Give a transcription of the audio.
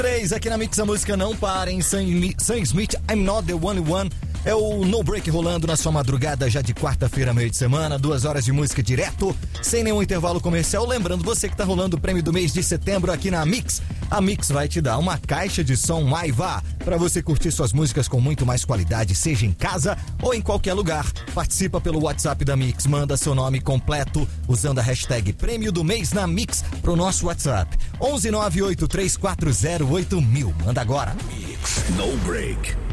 3 aqui na Mix, a música Não Parem, Sam Smith, I'm Not The Only One. É o No Break rolando na sua madrugada já de quarta-feira, meio de semana, 2 horas de música direto, sem nenhum intervalo comercial. Lembrando você que tá rolando o prêmio do mês de setembro aqui na Mix. A Mix vai te dar uma caixa de som Maiva para você curtir suas músicas com muito mais qualidade, seja em casa ou em qualquer lugar. Participa pelo WhatsApp da Mix, manda seu nome completo usando a hashtag Prêmio do Mês na Mix pro nosso WhatsApp 11983408000. Manda agora. Mix No Break.